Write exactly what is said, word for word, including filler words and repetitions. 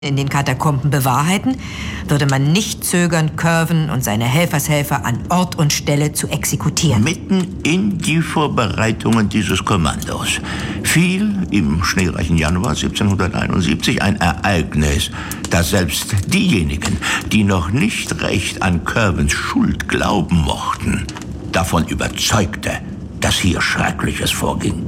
in den Katakomben bewahrheiten, würde man nicht zögern, Curwen und seine Helfershelfer an Ort und Stelle zu exekutieren. Mitten in die Vorbereitungen dieses Kommandos fiel im schneereichen Januar siebzehnhunderteinundsiebzig ein Ereignis, das selbst diejenigen, die noch nicht recht an Curwens Schuld glauben mochten, davon überzeugte, dass hier Schreckliches vorging.